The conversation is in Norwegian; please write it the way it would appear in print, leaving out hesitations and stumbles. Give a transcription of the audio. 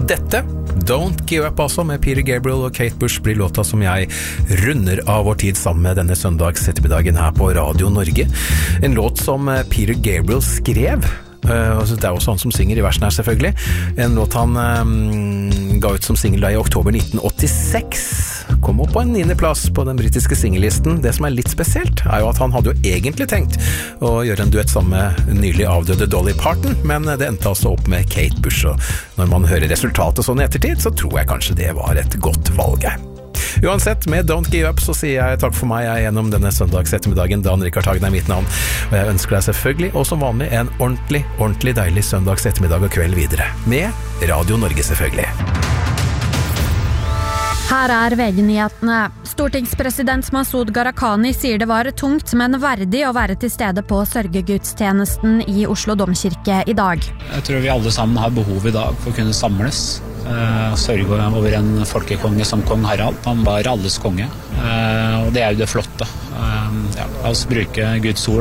Dette, Don't Give Up altså, med Peter Gabriel og Kate Bush, blir låta som jeg runder av vår tid sammen med denne søndags ettermiddagen her på Radio Norge. En låt som Peter Gabriel skrev. Det er også han som synger i versen her selvfølgelig. En låt han ga ut som single i oktober 1986. Kom opp på en 9. plass på den britiske singellisten. Det som er litt spesielt er jo at han hadde jo egentlig tenkt å gjøre en duett sammen med nylig avdøde Dolly Parton, men det endte altså opp med Kate Bush, og når man hører resultatet sånn i ettertid, så tror jeg kanskje det var et godt valg. Uansett, med Don't Give Up så sier jeg takk for meg gjennom denne søndags ettermiddagen. Dan Rikard Hagen er mitt navn, og jeg ønsker deg selvfølgelig, og som vanlig, en ordentlig deilig søndags ettermiddag og kveld videre, med Radio Norge selvfølgelig. Her er VG-nyhetene. Stortingspresident Masud Gharahkhani sier det var tungt, men verdig å være til stede på sørgegudstjenesten i Oslo Domkirke i dag. Jeg tror vi alle sammen har behov i dag for å kunne samles. Sørge over en folkekonge som kong Harald. Han var alles konge, og det er jo det flotte. La oss bruke Guds ord